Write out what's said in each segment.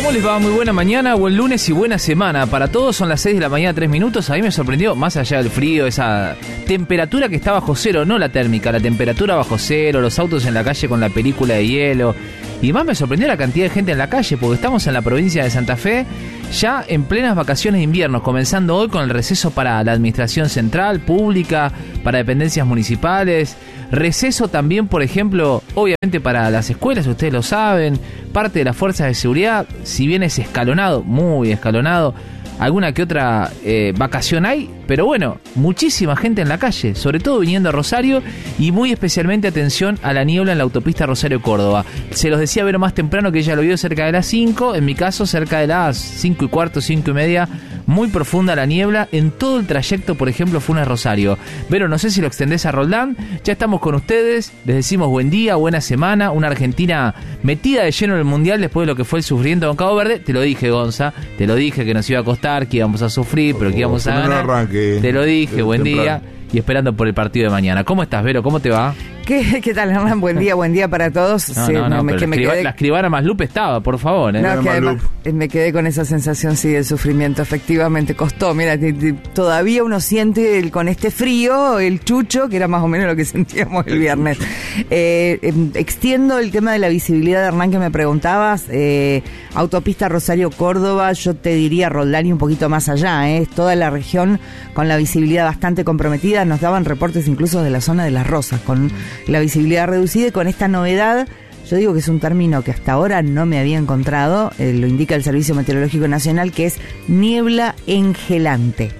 ¿Cómo les va? Muy buena mañana, buen lunes y buena semana. Para todos son las 6 de la mañana, 3 minutos. A mí me sorprendió, más allá del frío, esa temperatura que está bajo cero, no la térmica, la temperatura bajo cero, los autos en la calle con la película de hielo. Y más me sorprendió la cantidad de gente en la calle, porque estamos en la provincia de Santa Fe, ya en plenas vacaciones de invierno, comenzando hoy con el receso para la administración central, pública, para dependencias municipales. Receso también, por ejemplo, obviamente para las escuelas, ustedes lo saben, parte de las fuerzas de seguridad, si bien es escalonado, muy escalonado, alguna que otra vacación hay, pero bueno, muchísima gente en la calle, sobre todo viniendo a Rosario, y muy especialmente atención a la niebla en la autopista Rosario-Córdoba. Se los decía Vero más temprano que ella lo vio cerca de las 5, en mi caso cerca de las 5 y cuarto, 5 y media, muy profunda la niebla, en todo el trayecto, por ejemplo, Funes-Rosario. Vero, no sé si lo extendés a Roldán, ya estamos con ustedes, les decimos buen día, buena semana, una Argentina metida de lleno en el Mundial después de lo que fue el sufrimiento con Cabo Verde. Te lo dije, Gonza, te lo dije que nos iba a costar, que íbamos a sufrir, pero que íbamos a ganar. Te lo dije, buen día, y esperando por el partido de mañana. ¿Cómo estás, Vero? ¿Cómo te va? ¿Qué tal, Hernán? Buen día para todos. La escribana más Lupe estaba, por favor. No, que además me quedé con esa sensación, sí, del sufrimiento. Efectivamente, costó. Mira, todavía uno siente con este frío, el chucho, que era más o menos lo que sentíamos el viernes. Extiendo el tema de la visibilidad, Hernán, que me preguntabas. Autopista Rosario-Córdoba, yo te diría Roldán y un poquito más allá. Es toda la región con la visibilidad bastante comprometida. Nos daban reportes incluso de la zona de Las Rosas, con la visibilidad reducida, y con esta novedad, yo digo que es un término que hasta ahora no me había encontrado, lo indica el Servicio Meteorológico Nacional, que es niebla engelante.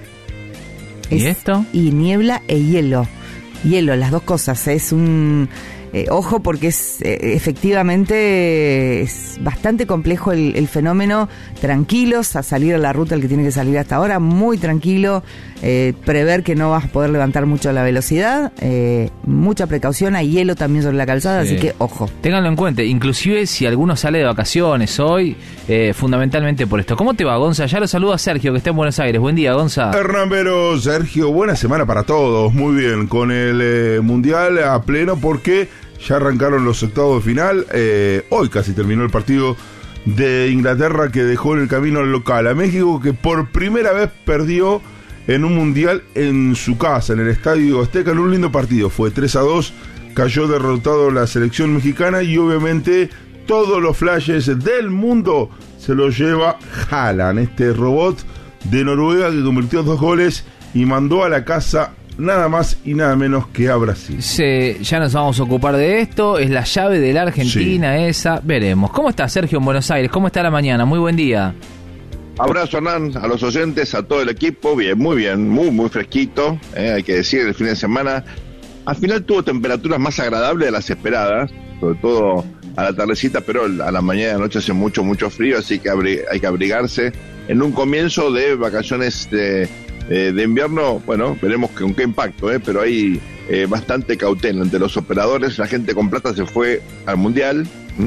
¿Y esto? Y niebla e hielo, las dos cosas, es un... ojo, porque es efectivamente es bastante complejo el fenómeno. Tranquilos a salir a la ruta, el que tiene que salir hasta ahora, muy tranquilo, prever que no vas a poder levantar mucho la velocidad, mucha precaución, hay hielo también sobre la calzada, sí. Así que ojo. Ténganlo en cuenta, inclusive si alguno sale de vacaciones hoy, fundamentalmente por esto. ¿Cómo te va, Gonza? Ya lo saludo a Sergio, que está en Buenos Aires. Buen día, Gonza. Hernán, Vero, Sergio, buena semana para todos, muy bien, con el Mundial a pleno, porque ya arrancaron los octavos de final. Hoy casi terminó el partido de Inglaterra, que dejó en el camino al local a México, que por primera vez perdió en un mundial en su casa, en el Estadio Azteca, en un lindo partido. Fue 3-2, cayó derrotado la selección mexicana, y obviamente todos los flashes del mundo se los lleva Haaland, este robot de Noruega que convirtió 2 goles y mandó a la casa nada más y nada menos que a Brasil. Sí, ya nos vamos a ocupar de esto. Es la llave de la Argentina, sí. Esa. Veremos. ¿Cómo está Sergio en Buenos Aires? ¿Cómo está la mañana? Muy buen día. Abrazo, Hernán, a los oyentes, a todo el equipo. Bien, muy fresquito. Hay que decir, el fin de semana al final tuvo temperaturas más agradables de las esperadas, sobre todo a la tardecita, pero a la mañana y a la noche hace mucho frío, así que hay que abrigarse. En un comienzo de vacaciones de invierno, bueno, veremos con qué impacto, pero hay bastante cautela entre los operadores. La gente con plata se fue al Mundial,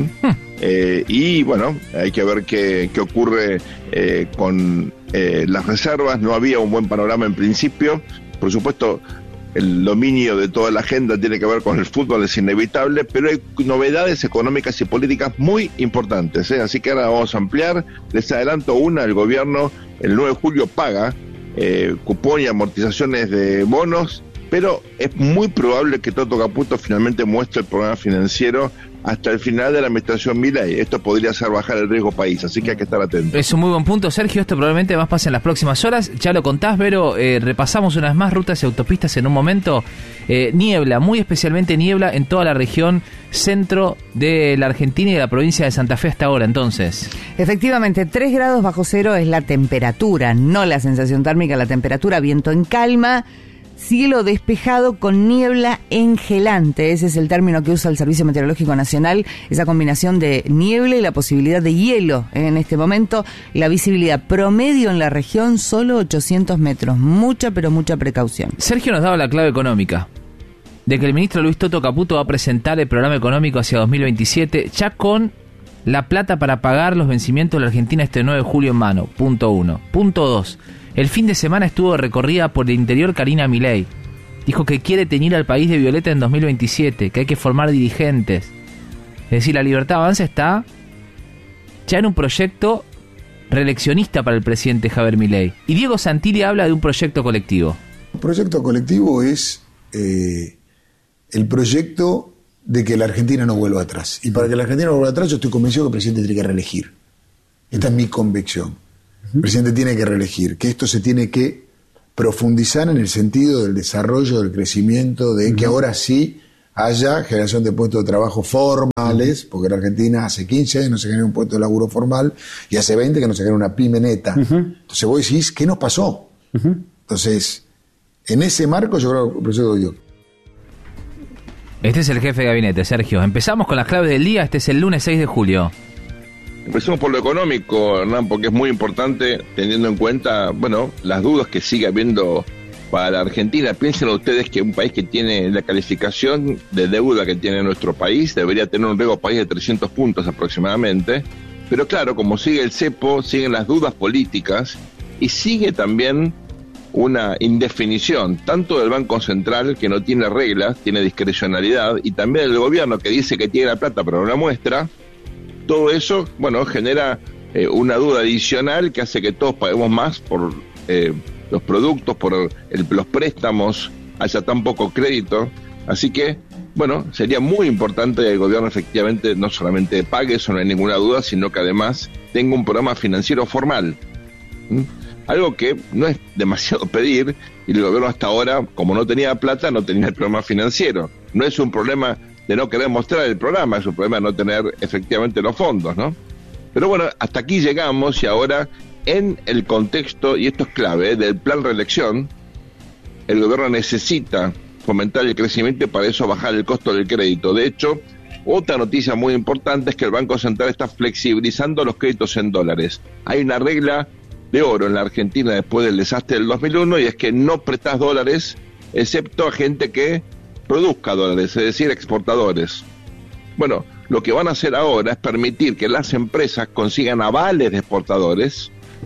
y bueno, hay que ver qué ocurre con las reservas. No había un buen panorama en principio. Por supuesto, el dominio de toda la agenda tiene que ver con el fútbol, es inevitable, pero hay novedades económicas y políticas muy importantes, así que ahora vamos a ampliar. Les adelanto una: el gobierno el 9 de julio paga cupón y amortizaciones de bonos, pero es muy probable que Toto Caputo finalmente muestre el programa financiero hasta el final de la administración Milei. Esto podría hacer bajar el riesgo país, así que hay que estar atentos. Es un muy buen punto, Sergio. Esto probablemente más pase en las próximas horas. Ya lo contás, Vero. Repasamos unas más rutas y autopistas en un momento. Niebla, muy especialmente niebla en toda la región centro de la Argentina y de la provincia de Santa Fe hasta ahora, entonces. Efectivamente, 3 grados bajo cero es la temperatura, no la sensación térmica, la temperatura. Viento en calma, cielo despejado con niebla engelante. Ese es el término que usa el Servicio Meteorológico Nacional, esa combinación de niebla y la posibilidad de hielo en este momento. La visibilidad promedio en la región, solo 800 metros. Mucha precaución. Sergio nos daba la clave económica de que el ministro Luis Toto Caputo va a presentar el programa económico hacia 2027, ya con la plata para pagar los vencimientos de la Argentina este 9 de julio en mano. Punto 1. Punto 2. El fin de semana estuvo recorrida por el interior Karina Milei. Dijo que quiere teñir al país de violeta en 2027, que hay que formar dirigentes. Es decir, la Libertad Avanza está ya en un proyecto reeleccionista para el presidente Javier Milei. Y Diego Santilli habla de un proyecto colectivo. El proyecto colectivo es el proyecto de que la Argentina no vuelva atrás. Y para que la Argentina no vuelva atrás, yo estoy convencido que el presidente tiene que reelegir. Esta es mi convicción. El presidente tiene que reelegir, que esto se tiene que profundizar en el sentido del desarrollo, del crecimiento, de que ahora sí haya generación de puestos de trabajo formales, porque en Argentina hace 15 años no se genera un puesto de laburo formal y hace 20 que no se genera una pyme neta. Entonces vos decís, ¿qué nos pasó? Entonces, en ese marco yo creo que el proyecto dio. Este es el jefe de gabinete, Sergio. Empezamos con las claves del día. Este es el lunes 6 de julio. Empecemos por lo económico, Hernán, porque es muy importante teniendo en cuenta, bueno, las dudas que sigue habiendo para la Argentina. Piensen ustedes que un país que tiene la calificación de deuda que tiene nuestro país debería tener un riesgo país de 300 puntos aproximadamente. Pero claro, como sigue el cepo, siguen las dudas políticas y sigue también una indefinición, tanto del Banco Central, que no tiene reglas, tiene discrecionalidad, y también del gobierno, que dice que tiene la plata pero no la muestra. Todo eso, bueno, genera una duda adicional que hace que todos paguemos más por los productos, por los préstamos, haya tan poco crédito. Así que, bueno, sería muy importante que el gobierno efectivamente no solamente pague, eso no hay ninguna duda, sino que además tenga un programa financiero formal. Algo que no es demasiado pedir, y el gobierno hasta ahora, como no tenía plata, no tenía el programa financiero. No es un problema de no querer mostrar el programa, es un problema de no tener efectivamente los fondos, ¿no? Pero bueno, hasta aquí llegamos, y ahora en el contexto, y esto es clave, del plan reelección, el gobierno necesita fomentar el crecimiento y para eso bajar el costo del crédito. De hecho, otra noticia muy importante es que el Banco Central está flexibilizando los créditos en dólares. Hay una regla de oro en la Argentina después del desastre del 2001, y es que no prestás dólares excepto a gente que produzca dólares, es decir, exportadores. Bueno, lo que van a hacer ahora es permitir que las empresas consigan avales de exportadores,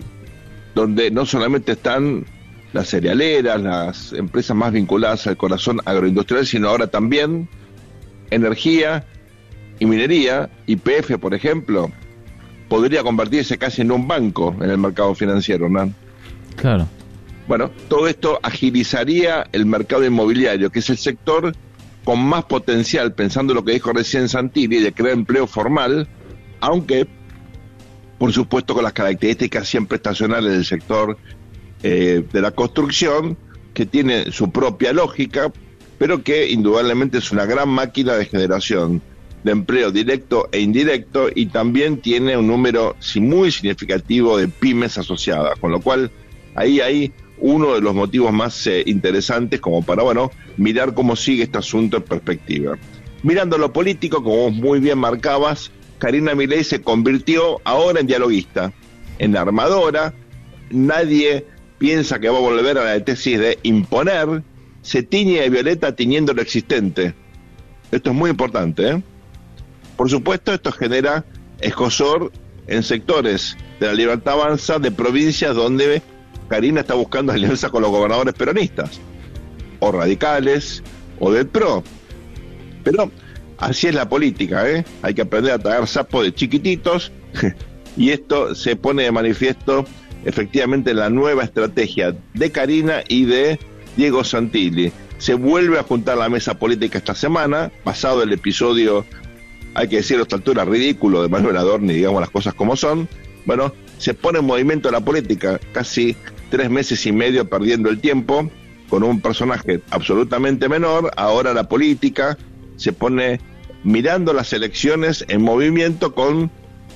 donde no solamente están las cerealeras, las empresas más vinculadas al corazón agroindustrial, sino ahora también energía y minería. YPF, por ejemplo, podría convertirse casi en un banco en el mercado financiero, ¿no? Claro. Bueno, todo esto agilizaría el mercado inmobiliario, que es el sector con más potencial, pensando en lo que dijo recién Santilli, de crear empleo formal, aunque, por supuesto, con las características siempre estacionales del sector de la construcción, que tiene su propia lógica, pero que indudablemente es una gran máquina de generación de empleo directo e indirecto, y también tiene un número muy significativo de pymes asociadas, con lo cual ahí hay uno de los motivos más interesantes como para, bueno, mirar cómo sigue este asunto en perspectiva. Mirando lo político, como muy bien marcabas, Karina Milei se convirtió ahora en dialoguista, en armadora. Nadie piensa que va a volver a la tesis de imponer, se tiñe de violeta tiñendo lo existente. Esto es muy importante, ¿eh? Por supuesto, esto genera escozor en sectores de la Libertad Avanza, de provincias donde Karina está buscando alianza con los gobernadores peronistas, o radicales, o del PRO. Pero así es la política, ¿eh? Hay que aprender a tragar sapos de chiquititos, y esto se pone de manifiesto efectivamente en la nueva estrategia de Karina y de Diego Santilli. Se vuelve a juntar la mesa política esta semana, pasado el episodio, hay que decirlo a esta altura, ridículo de Manuel Adorni, digamos las cosas como son. Bueno, se pone en movimiento la política, casi 3 meses y medio perdiendo el tiempo, con un personaje absolutamente menor. Ahora la política se pone mirando las elecciones en movimiento con,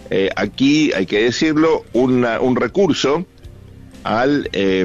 aquí hay que decirlo, un recurso al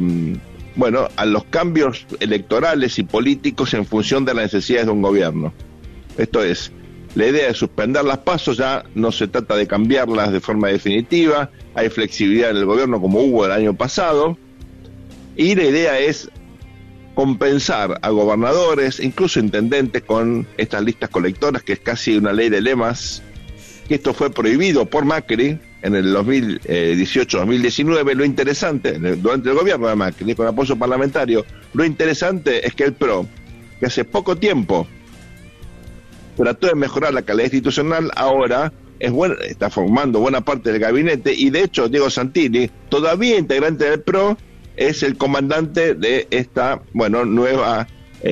a los cambios electorales y políticos en función de las necesidades de un gobierno. Esto es, la idea de suspender las PASO ya no se trata de cambiarlas de forma definitiva, hay flexibilidad en el gobierno como hubo el año pasado, y la idea es compensar a gobernadores, incluso intendentes, con estas listas colectoras, que es casi una ley de lemas, que esto fue prohibido por Macri en el 2018-2019. Lo interesante, durante el gobierno de Macri, con apoyo parlamentario, lo interesante es que el PRO, que hace poco tiempo trató de mejorar la calidad institucional, ahora está formando buena parte del gabinete, y de hecho Diego Santini, todavía integrante del PRO, es el comandante de esta nueva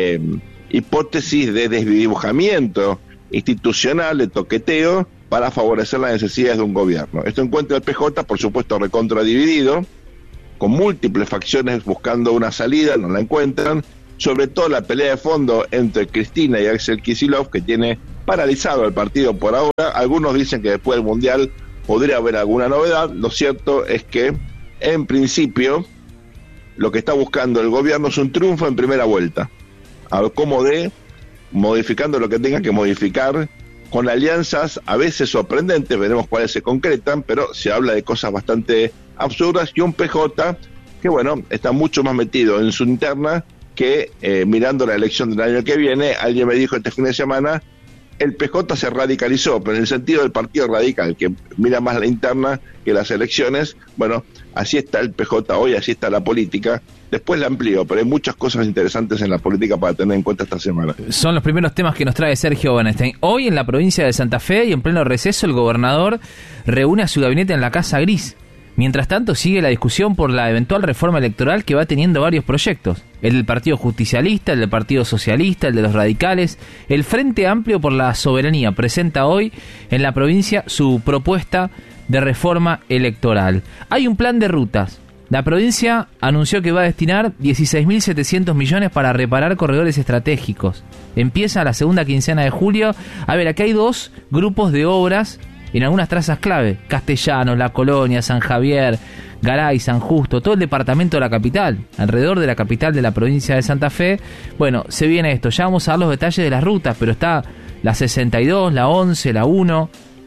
hipótesis de desdibujamiento institucional, de toqueteo, para favorecer las necesidades de un gobierno. Este encuentro del PJ, por supuesto, recontradividido, con múltiples facciones buscando una salida, no la encuentran, sobre todo la pelea de fondo entre Cristina y Axel Kicillof, que tiene paralizado el partido por ahora. Algunos dicen que después del Mundial podría haber alguna novedad. Lo cierto es que, en principio, lo que está buscando el gobierno es un triunfo en primera vuelta, a ver cómo modificando lo que tenga que modificar, con alianzas a veces sorprendentes, veremos cuáles se concretan, pero se habla de cosas bastante absurdas, y un PJ que está mucho más metido en su interna que mirando la elección del año que viene. Alguien me dijo este fin de semana, el PJ se radicalizó, pero en el sentido del partido radical, que mira más la interna que las elecciones. Así está el PJ hoy, así está la política. Después la amplío, pero hay muchas cosas interesantes en la política para tener en cuenta esta semana. Son los primeros temas que nos trae Sergio Bernstein. Hoy en la provincia de Santa Fe y en pleno receso, el gobernador reúne a su gabinete en la Casa Gris. Mientras tanto, sigue la discusión por la eventual reforma electoral que va teniendo varios proyectos. El del Partido Justicialista, el del Partido Socialista, el de los radicales. El Frente Amplio por la Soberanía presenta hoy en la provincia su propuesta de reforma electoral. Hay un plan de rutas. La provincia anunció que va a destinar 16.700 millones para reparar corredores estratégicos. Empieza la segunda quincena de julio. A ver, aquí hay dos grupos de obras en algunas trazas clave: Castellanos, La Colonia, San Javier, Garay, San Justo, todo el departamento de la capital, alrededor de la capital de la provincia de Santa Fe. Se viene esto, ya vamos a dar los detalles de las rutas, pero está la 62, la 11, la 1,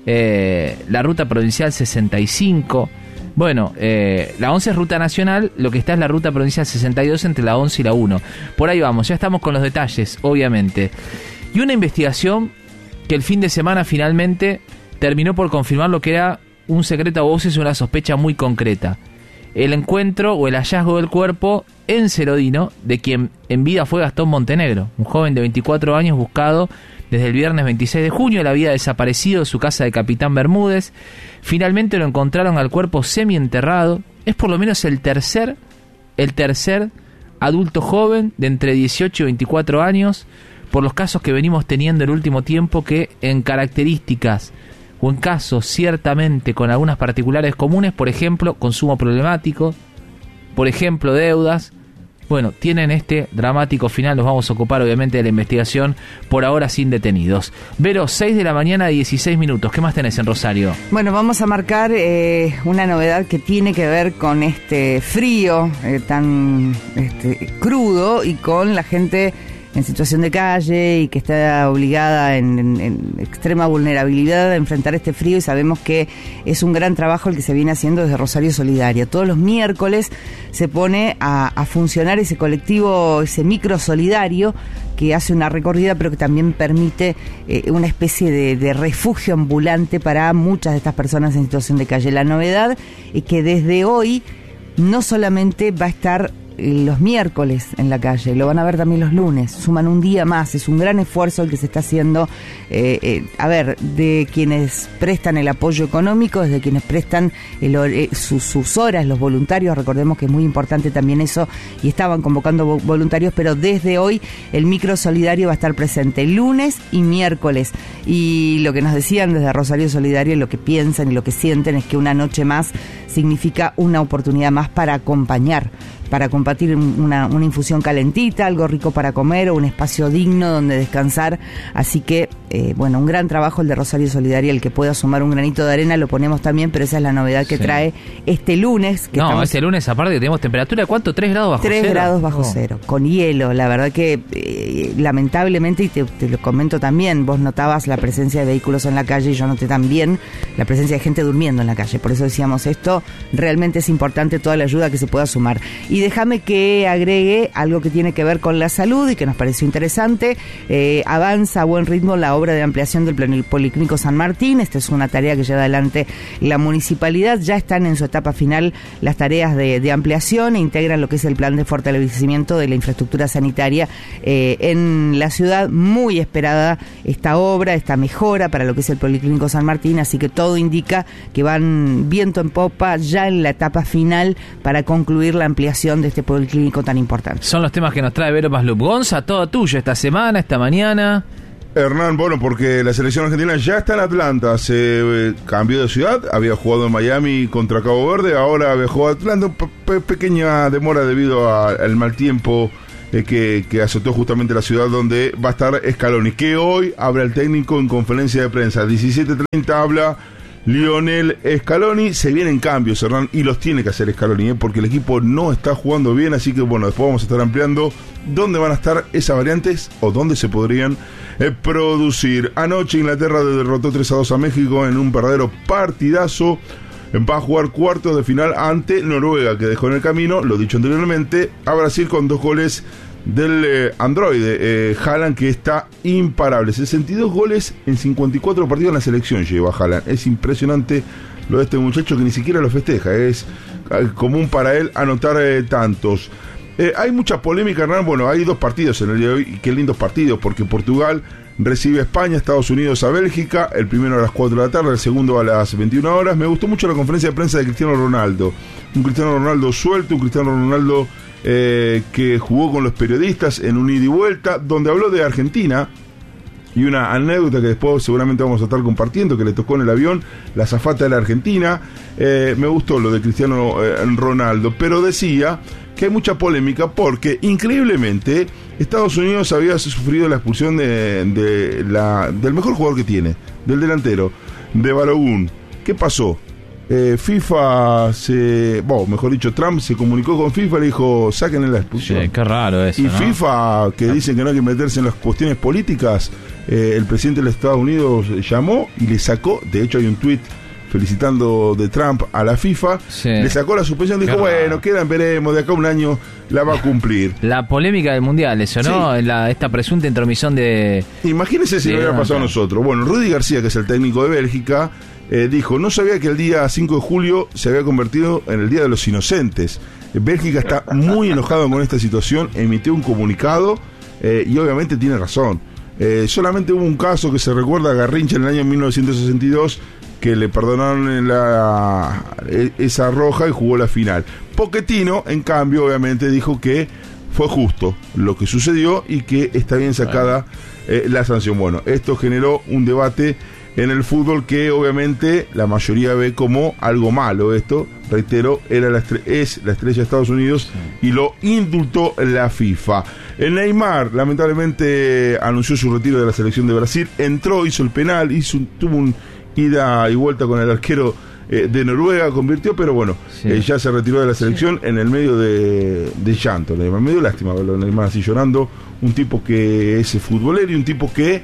la ruta provincial 65. La 11 es ruta nacional, lo que está es la ruta provincial 62 entre la 11 y la 1. Por ahí vamos, ya estamos con los detalles, obviamente. Y una investigación que el fin de semana finalmente terminó por confirmar lo que era un secreto a voces, una sospecha muy concreta. El encuentro o el hallazgo del cuerpo en Cerodino de quien en vida fue Gastón Montenegro, un joven de 24 años buscado desde el viernes 26 de junio. Él había desaparecido de su casa de Capitán Bermúdez. Finalmente lo encontraron al cuerpo semienterrado. Es por lo menos el tercer adulto joven de entre 18 y 24 años, por los casos que venimos teniendo el último tiempo, que en características o en casos ciertamente con algunas particulares comunes, por ejemplo, consumo problemático, por ejemplo, deudas, tienen este dramático final. Nos vamos a ocupar obviamente de la investigación, por ahora sin detenidos. Vero, 6 de la mañana, 16 minutos. ¿Qué más tenés en Rosario? Vamos a marcar una novedad que tiene que ver con este frío tan crudo, y con la gente en situación de calle y que está obligada en extrema vulnerabilidad a enfrentar este frío, y sabemos que es un gran trabajo el que se viene haciendo desde Rosario Solidario. Todos los miércoles se pone a funcionar ese colectivo, ese micro solidario, que hace una recorrida pero que también permite una especie de refugio ambulante para muchas de estas personas en situación de calle. La novedad es que desde hoy no solamente va a estar los miércoles en la calle, lo van a ver también los lunes, suman un día más. Es un gran esfuerzo el que se está haciendo, de quienes prestan el apoyo económico, desde quienes prestan sus horas, los voluntarios. Recordemos que es muy importante también eso, y estaban convocando voluntarios, pero desde hoy el micro solidario va a estar presente lunes y miércoles. Y lo que nos decían desde Rosario Solidario, lo que piensan y lo que sienten, es que una noche más significa una oportunidad más para acompañar, para compartir una infusión calentita, algo rico para comer, o un espacio digno donde descansar. Así que, un gran trabajo el de Rosario Solidaria. El que pueda sumar un granito de arena lo ponemos también, pero esa es la novedad que trae este lunes. Este lunes, aparte que tenemos temperatura de ¿cuánto? 3 grados bajo 0. 3 grados bajo cero, con hielo. La verdad que, lamentablemente, y te lo comento también, vos notabas la presencia de vehículos en la calle, y yo noté también la presencia de gente durmiendo en la calle. Por eso decíamos esto, realmente es importante toda la ayuda que se pueda sumar. Y Y déjame que agregue algo que tiene que ver con la salud y que nos pareció interesante. Avanza a buen ritmo la obra de ampliación del Policlínico San Martín. Esta es una tarea que lleva adelante la municipalidad. Ya están en su etapa final las tareas de ampliación e integran lo que es el plan de fortalecimiento de la infraestructura sanitaria en la ciudad. Muy esperada esta obra, esta mejora para lo que es el Policlínico San Martín, así que todo indica que van viento en popa ya en la etapa final para concluir la ampliación de este policlínico tan importante. Son los temas que nos trae Vero Maslup. Gonza, todo tuyo esta semana, esta mañana. Hernán, bueno, porque la selección argentina ya está en Atlanta, se cambió de ciudad, había jugado en Miami contra Cabo Verde, ahora viajó a Atlanta, pequeña demora debido al mal tiempo que azotó justamente la ciudad donde va a estar Scaloni, que hoy habla el técnico en conferencia de prensa, 17:30 habla Lionel Scaloni. Se vienen cambios, Hernán, y los tiene que hacer Scaloni, porque el equipo no está jugando bien, así que bueno, después vamos a estar ampliando dónde van a estar esas variantes o dónde se podrían producir. Anoche Inglaterra derrotó 3-2 a México en un verdadero partidazo. Va a jugar cuartos de final ante Noruega, que dejó en el camino, lo dicho anteriormente, a Brasil con 2 goles del androide Haaland, que está imparable. 62 goles en 54 partidos en la selección lleva Haaland. Es impresionante lo de este muchacho, que ni siquiera lo festeja. Es común para él anotar tantos. Hay mucha polémica, Hernán. Bueno, hay 2 partidos en el día de hoy, y qué lindos partidos, porque Portugal recibe a España, Estados Unidos a Bélgica, el primero a las 4 de la tarde, el segundo a las 21 horas. Me gustó mucho la conferencia de prensa de Cristiano Ronaldo. Un Cristiano Ronaldo suelto, un Cristiano Ronaldo que jugó con los periodistas en un ida y vuelta, donde habló de Argentina, y una anécdota que después seguramente vamos a estar compartiendo, que le tocó en el avión la azafata de la Argentina. Me gustó lo de Cristiano Ronaldo, pero decía que hay mucha polémica porque, increíblemente, Estados Unidos había sufrido la expulsión del mejor jugador que tiene, del delantero, de Balogun. ¿Qué pasó? Mejor dicho, Trump se comunicó con FIFA y le dijo, sáquenle la expulsión. Sí, qué raro eso, y ¿no? FIFA, que dicen que no hay que meterse en las cuestiones políticas, el presidente de los Estados Unidos llamó y le sacó, de hecho hay un tuit felicitando de Trump a la FIFA, sí. Le sacó la suspensión, dijo, bueno, quedan, veremos, de acá a un año la va a cumplir. La polémica del Mundial, eso, ¿no? Sí. Esta presunta intromisión de... Imagínense si lo hubiera pasado a nosotros. Bueno, Rudy García, que es el técnico de Bélgica, dijo, no sabía que el día 5 de julio se había convertido en el Día de los Inocentes. Bélgica está muy enojado con esta situación, emitió un comunicado y obviamente tiene razón. Solamente hubo un caso que se recuerda a Garrincha en el año 1962, que le perdonaron esa roja y jugó la final. Pochettino, en cambio, obviamente dijo que fue justo lo que sucedió y que está bien sacada la sanción. Bueno, esto generó un debate en el fútbol que obviamente la mayoría ve como algo malo. Esto, reitero, es la estrella de Estados Unidos y lo indultó la FIFA. El Neymar lamentablemente anunció su retiro de la selección de Brasil, entró, hizo el penal, tuvo un ida y vuelta con el arquero de Noruega, convirtió, pero bueno, ya se retiró de la selección en el medio de llanto. Neymar, me dio lástima verlo, Neymar así llorando, un tipo que es futbolero y un tipo que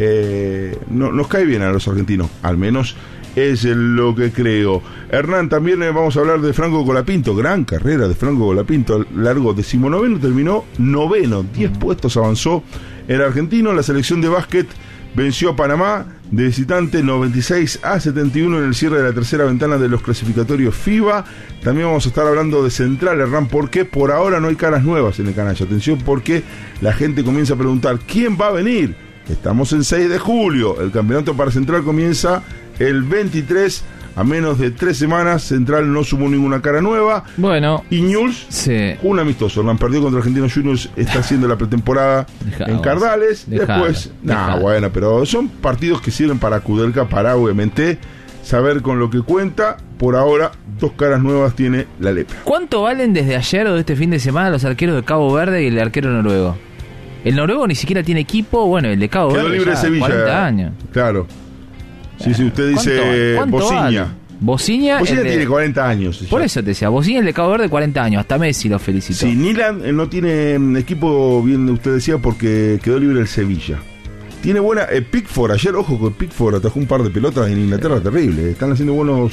nos cae bien a los argentinos, al menos es lo que creo. Hernán, también vamos a hablar de Franco Colapinto, gran carrera de Franco Colapinto, largo 19º, terminó 9º, 10 puestos avanzó el argentino. La selección de básquet venció a Panamá de visitante 96-71 en el cierre de la tercera ventana de los clasificatorios FIBA. También vamos a estar hablando de Central, Hernán, porque por ahora no hay caras nuevas en el canalla. Atención, porque la gente comienza a preguntar ¿quién va a venir? Estamos en 6 de julio, el campeonato para Central comienza el 23, a menos de 3 semanas. Central no sumó ninguna cara nueva. Bueno, y Newell's, un amistoso, Hernán, perdió contra Argentinos Juniors, está haciendo la pretemporada en Cardales. Después, bueno, pero son partidos que sirven para Kudelka, para obviamente saber con lo que cuenta. Por ahora, 2 caras nuevas tiene la lepra. ¿Cuánto valen desde ayer o de este fin de semana los arqueros de Cabo Verde y el arquero noruego? El noruego ni siquiera tiene equipo, bueno, el de Cabo Verde quedó libre de Sevilla, 40 años. Claro. Sí, usted dice Bociña. Bociña tiene 40 años. Por eso te decía, Bociña, el de Cabo Verde, 40 años. Hasta Messi lo felicitó. Sí, Nyland no tiene equipo, bien usted decía, porque quedó libre el Sevilla. Tiene buena... Pickford, ayer, ojo, que Pickford atajó un par de pelotas en Inglaterra, terrible. Están haciendo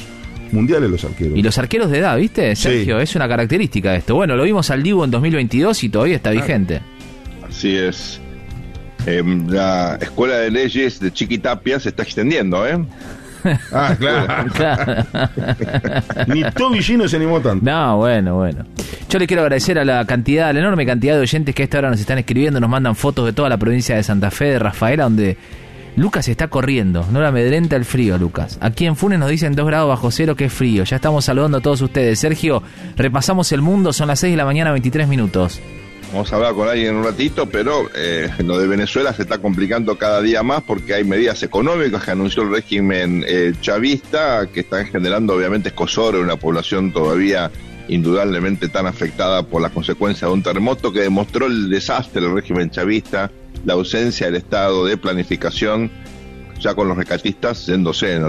mundiales los arqueros. Y los arqueros de edad, ¿viste, Sergio? Sí. Es una característica de esto. Bueno, lo vimos al Dibu en 2022 y todavía está vigente. Así es. La Escuela de Leyes de Chiquitapia se está extendiendo, ¿eh? Ah, claro. Claro. Ni Tobillino se animó tanto. No, bueno. Yo le quiero agradecer a la enorme cantidad de oyentes que a esta hora nos están escribiendo, nos mandan fotos de toda la provincia de Santa Fe, de Rafaela, donde Lucas está corriendo, no le amedrenta el frío, Lucas. Aquí en Funes nos dicen 2 grados bajo cero, que es frío. Ya estamos saludando a todos ustedes. Sergio, repasamos el mundo, son las 6 de la mañana, 23 minutos. Vamos a hablar con alguien en un ratito, pero lo de Venezuela se está complicando cada día más porque hay medidas económicas que anunció el régimen chavista que están generando obviamente escozor en una población todavía indudablemente tan afectada por las consecuencias de un terremoto que demostró el desastre del régimen chavista, la ausencia del Estado de planificación, ya con los rescatistas yéndose, ¿no?